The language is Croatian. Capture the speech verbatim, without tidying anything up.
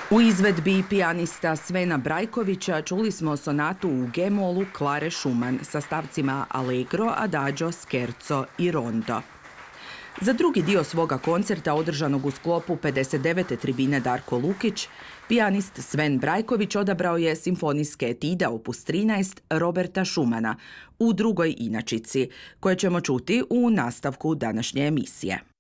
U izvedbi pijanista Svena Brajkovića čuli smo sonatu u G-molu Klare Schumann sa stavcima Allegro, Adagio, Scherzo i Rondo. Za drugi dio svoga koncerta održanog u sklopu pedeset devete tribine Darko Lukić, pijanist Sven Brajković odabrao je simfonijske etide opus trinaest Roberta Schumana u drugoj inačici, koje ćemo čuti u nastavku današnje emisije.